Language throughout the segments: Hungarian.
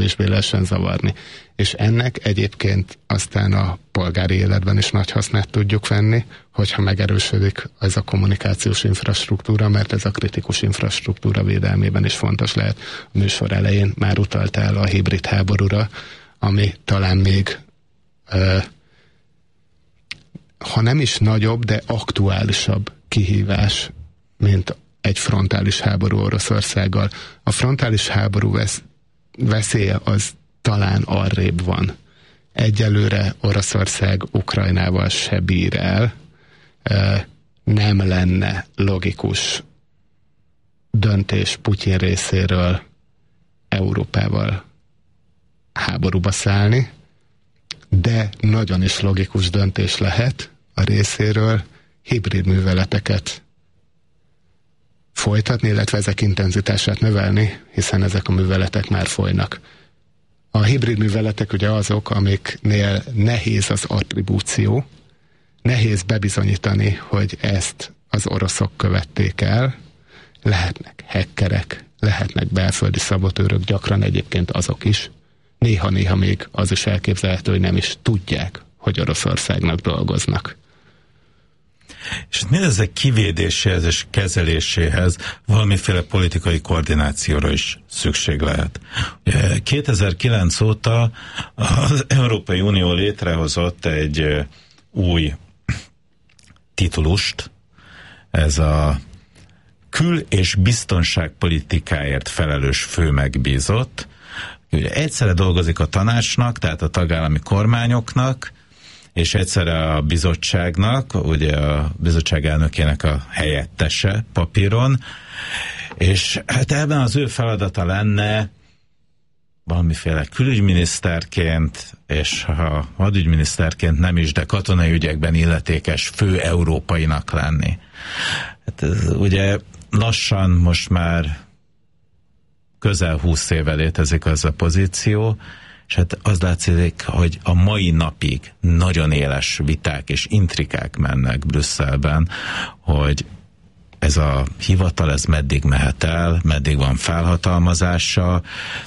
kevésbé lehessen zavarni. És ennek egyébként aztán a polgári életben is nagy hasznát tudjuk venni, hogyha megerősödik ez a kommunikációs infrastruktúra, mert ez a kritikus infrastruktúra védelmében is fontos lehet. A műsor elején már utaltál a hibrid háborúra, ami talán még ha nem is nagyobb, de aktuálisabb kihívás, mint egy frontális háború Oroszországgal. A frontális háború veszélye az talán arrébb van. Egyelőre Oroszország Ukrajnával se bír el. Nem lenne logikus döntés Putyin részéről Európával háborúba szállni, de nagyon is logikus döntés lehet a részéről hibrid műveleteket folytatni, illetve ezek intenzitását növelni, hiszen ezek a műveletek már folynak. A hibrid műveletek ugye azok, amiknél nehéz az attribúció, nehéz bebizonyítani, hogy ezt az oroszok követték el, lehetnek hackerek, lehetnek belföldi szabotőrök, gyakran egyébként azok is. Néha-néha még az is elképzelhető, hogy nem is tudják, hogy Oroszországnak dolgoznak. És mindezek kivédéséhez és kezeléséhez valamiféle politikai koordinációra is szükség lehet. 2009 óta az Európai Unió létrehozott egy új titulust, ez a kül- és biztonságpolitikáért felelős főmegbízott. Ugye egyszerre dolgozik a tanácsnak, tehát a tagállami kormányoknak, és egyszerre a bizottságnak, ugye a bizottság elnökének a helyettese papíron, és hát ebben az ő feladata lenne valamiféle külügyminiszterként, és ha hadügyminiszterként nem is, de katonai ügyekben illetékes fő európainak lenni. Hát ez ugye lassan most már közel 20 éve létezik az a pozíció, és hát az látszik, hogy a mai napig nagyon éles viták és intrikák mennek Brüsszelben, hogy ez a hivatal, ez meddig mehet el, meddig van felhatalmazása,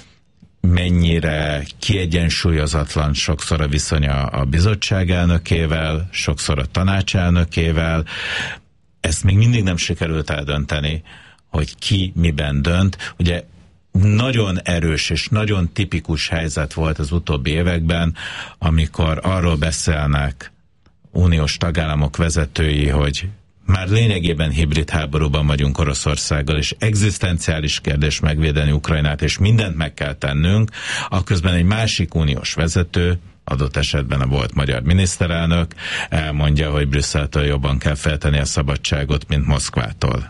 mennyire kiegyensúlyozatlan sokszor a viszonya a bizottság elnökével, sokszor a tanács elnökével. Ezt még mindig nem sikerült eldönteni, hogy ki miben dönt. Ugye nagyon erős és nagyon tipikus helyzet volt az utóbbi években, amikor arról beszélnek uniós tagállamok vezetői, hogy már lényegében hibrid háborúban vagyunk Oroszországgal, és egzisztenciális kérdés megvédeni Ukrajnát, és mindent meg kell tennünk, akközben egy másik uniós vezető, adott esetben a volt magyar miniszterelnök elmondja, hogy Brüsszeltől jobban kell feltenni a szabadságot, mint Moszkvától.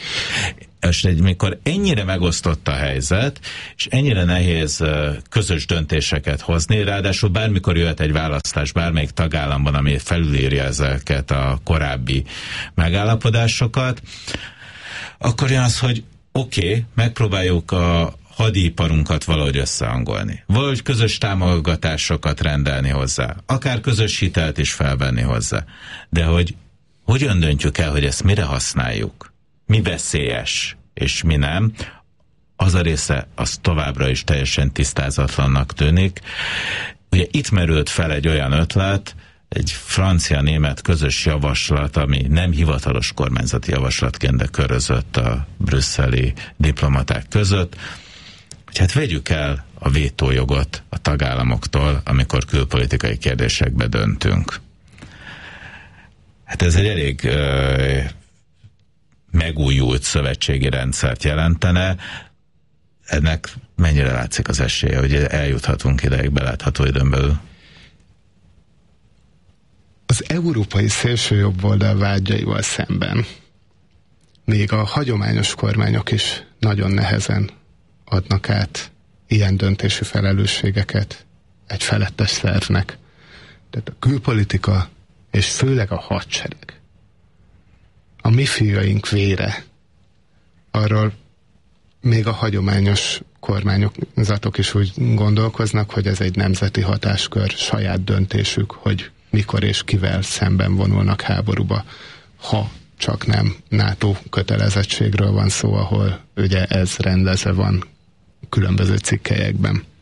És mikor ennyire megosztott a helyzet, és ennyire nehéz közös döntéseket hozni, ráadásul bármikor jöhet egy választás bármelyik tagállamban, ami felülírja ezeket a korábbi megállapodásokat, akkor jön az, hogy oké, megpróbáljuk a hadiiparunkat valahogy összehangolni. Valahogy közös támogatásokat rendelni hozzá. Akár közös hitelt is felvenni hozzá. De hogy hogyan döntjük el, hogy ezt mire használjuk? Mi veszélyes, és mi nem, az a része az továbbra is teljesen tisztázatlannak tűnik. Ugye itt merült fel egy olyan ötlet, egy francia-német közös javaslat, ami nem hivatalos kormányzati javaslatként, de körözött a brüsszeli diplomaták között, hogy hát vegyük el a vétójogot a tagállamoktól, amikor külpolitikai kérdésekbe döntünk. Hát ez egy elég megújult szövetségi rendszert jelentene. Ennek mennyire látszik az esélye, hogy eljuthatunk ideig belátható időn belül? Az európai szélsőjobboldal vágyaival szemben még a hagyományos kormányok is nagyon nehezen adnak át ilyen döntésű felelősségeket egy felettes szervnek. Tehát a külpolitika, és főleg a hadsereg, a mi fiaink vére, arról még a hagyományos kormányzatok is úgy gondolkoznak, hogy ez egy nemzeti hatáskör, saját döntésük, hogy mikor és kivel szemben vonulnak háborúba, ha csak nem NATO kötelezettségről van szó, ahol ugye ez rendezve van különböző cikkelyekben.